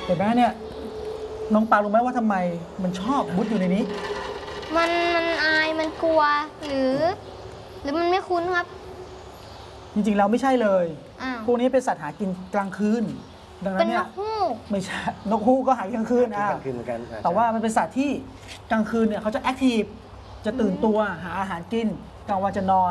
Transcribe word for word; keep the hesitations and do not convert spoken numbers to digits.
เห็นไหมเนี่ยน้องปารู้ไหมว่าทำไมมันชอบมุดอยู่ในนี้มันมันอายมันกลัวหรือ หรือมันไม่คุ้นครับจริงๆแล้วไม่ใช่เลยพวกนี้เป็นสัตว์หากินกลางคืนดังนั้นเนี่ยเป็นนกฮูกไม่ใช่นกฮูกก็หากลางคืนอ่ะแต่ว่ามันเป็นสัตว์ที่กลางคืนเนี่ยเขาจะแอคทีฟจะตื่นตัวหาอาหารกินกลางวันจะนอน